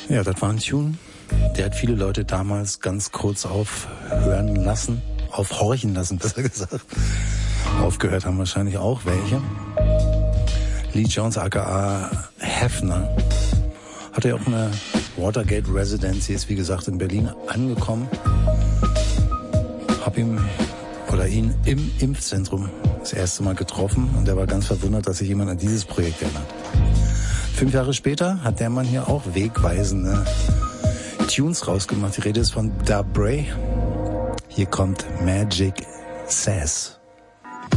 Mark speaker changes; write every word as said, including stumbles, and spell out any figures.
Speaker 1: Ja, das war ein Tune. Der hat viele Leute damals ganz kurz aufhören lassen, aufhorchen lassen, besser gesagt. Aufgehört haben wahrscheinlich auch welche. Lee Jones aka Hefner hatte ja auch eine Watergate Residency, ist wie gesagt in Berlin angekommen. Hab ihm oder ihn im Impfzentrum das erste Mal getroffen und er war ganz verwundert, dass sich jemand an dieses Projekt erinnert. Fünf Jahre später hat der Mann hier auch wegweisende Tunes rausgemacht. Die Rede ist von Da Bray. Hier kommt Magic Says.